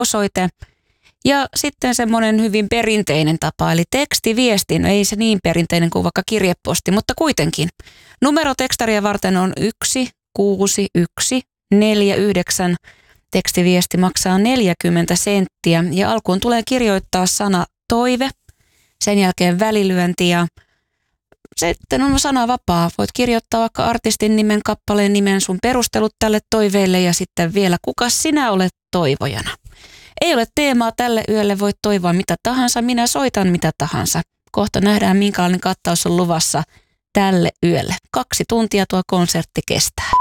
osoite. Ja sitten semmoinen hyvin perinteinen tapa, eli tekstiviestin, ei se niin perinteinen kuin vaikka kirjeposti, mutta kuitenkin. Numero tekstaria varten on 16149. Tekstiviesti maksaa 40 senttiä ja alkuun tulee kirjoittaa sana toive, sen jälkeen välilyönti ja sitten on sana vapaa. Voit kirjoittaa vaikka artistin nimen, kappaleen nimen, sun perustelut tälle toiveelle ja sitten vielä kuka sinä olet toivojana. Ei ole teemaa tälle yölle, voit toivoa mitä tahansa, minä soitan mitä tahansa. Kohta nähdään minkälainen kattaus on luvassa tälle yölle. 2 tuntia tuo konsertti kestää.